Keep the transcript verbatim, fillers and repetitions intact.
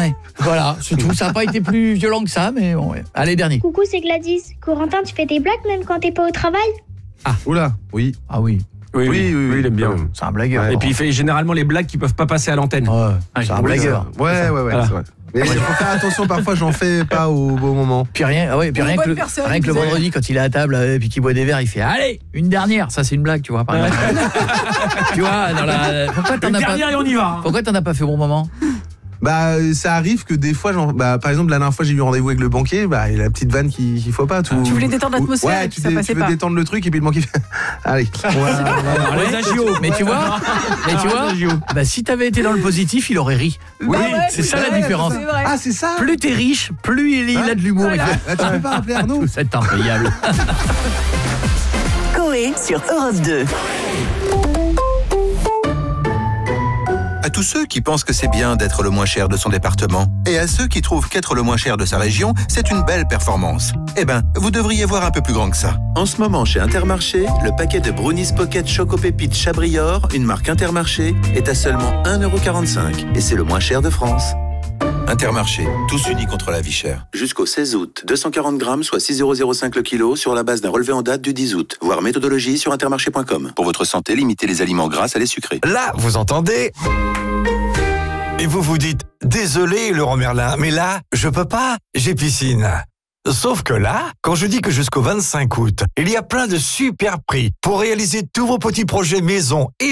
Ouais, voilà, c'est tout. Ça n'a pas été plus violent que ça, mais bon, ouais. Allez, dernier. Coucou, c'est Gladys. Corentin, tu fais des blagues même quand t'es pas au travail? Ah, oula, oui. Ah oui. Oui, oui, oui, oui, il aime bien. C'est un blagueur. Ouais. Et puis il fait généralement les blagues qui peuvent pas passer à l'antenne. Ouais, ah, c'est un blagueur. Ouais, ouais, ouais, voilà. c'est vrai. Mais il faut faire attention, parfois j'en fais pas au bon moment. Puis rien, ah ouais, puis rien que, le, rien que le vendredi quand il est à table et puis qu'il boit des verres, il fait allez, une dernière, ça c'est une blague, tu vois par exemple. Tu vois dans la pourquoi t'en une as dernière pas et on y va. Pourquoi t'en as pas fait au bon moment? Bah ça arrive que des fois genre, bah par exemple la dernière fois j'ai eu rendez-vous avec le banquier, bah il y a la petite vanne qui qu'il faut pas tout. Tu voulais détendre l'atmosphère ouais, et tu, ça dé, passait tu veux pas. détendre le truc et puis le banquier fait allez. Ouais, les agios. Mais tu vois, mais tu vois, bah si t'avais été dans le positif, il aurait ri. Oui, ouais, c'est ça ouais, la différence. C'est vrai. Ah, c'est ça. Plus t'es riche, plus il, il a de l'humour. Voilà. Il fait, Ah, tu peux pas appeler Arnaud? c'est impayable. Coé sur Europe deux. À tous ceux qui pensent que c'est bien d'être le moins cher de son département, et à ceux qui trouvent qu'être le moins cher de sa région, c'est une belle performance. Eh ben, vous devriez voir un peu plus grand que ça. En ce moment, chez Intermarché, le paquet de Brownies Pocket Choco Pépites Chabrior, une marque Intermarché, est à seulement un euro quarante-cinq. Et c'est le moins cher de France. Intermarché, tous unis contre la vie chère. Jusqu'au seize août, deux cent quarante grammes, soit six euros zéro cinq le kilo, sur la base d'un relevé en date du dix août. Voir méthodologie sur intermarché point com. Pour votre santé, limitez les aliments gras à les sucrés. Là, vous entendez? Et vous vous dites, désolé Laurent Merlin, mais là, je peux pas, j'ai piscine. Sauf que là, quand je dis que jusqu'au vingt-cinq août, il y a plein de super prix pour réaliser tous vos petits projets maison et